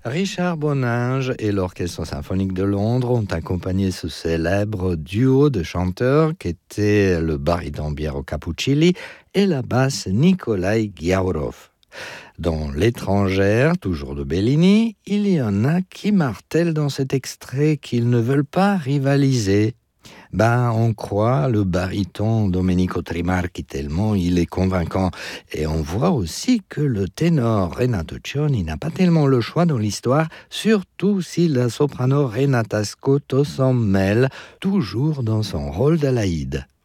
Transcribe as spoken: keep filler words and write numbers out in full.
Richard Boninge et l'Orchestre symphonique de Londres ont accompagné ce célèbre duo de chanteurs qu'étaient le baryton Piero Capuccilli et la basse Nikolai Ghiaurov. Dans L'étrangère, toujours de Bellini, il y en a qui martèlent dans cet extrait qu'ils ne veulent pas rivaliser. Ben, on croit le baryton Domenico Trimarchi tellement il est convaincant. Et on voit aussi que le ténor Renato Cioni n'a pas tellement le choix dans l'histoire, surtout si la soprano Renata Scotto s'en mêle, toujours dans son rôle d'Alaïde.